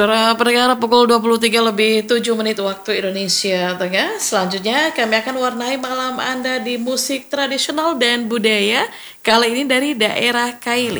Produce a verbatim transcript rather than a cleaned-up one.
Para pendengar pukul dua puluh tiga lebih tujuh menit waktu Indonesia Tengah. Selanjutnya kami akan warnai malam Anda di musik tradisional dan budaya. Kali ini dari daerah Kaili.